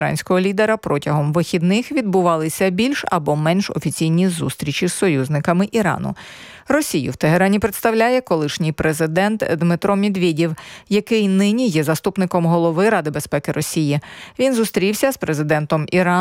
іранського лідера протягом вихідних відбувалися більш або менш офіційні зустрічі з союзниками Ірану. Росію в Тегерані представляє колишній президент Дмитро Медведєв, який нині є заступником голови Ради безпеки Росії. Він зустрівся з президентом Ірану